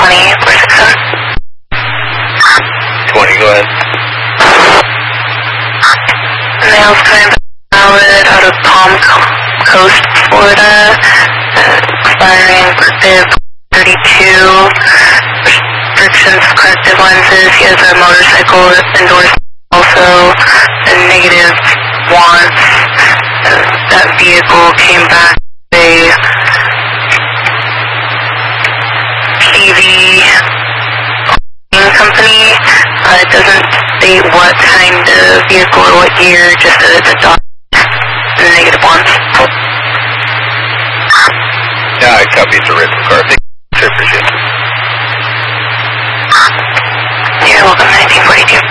20, go ahead. Male's coming valid out of Palm Coast, Florida, expiring birthday of 32, restrictions, corrective lenses. He has a motorcycle endorsement, also a negative wants. That vehicle came back with a PV company. It doesn't state what kind of vehicle or what year, just that it's a dot and a negative wants. Yeah, I copied the written card. Appreciate it. You're welcome, 1942.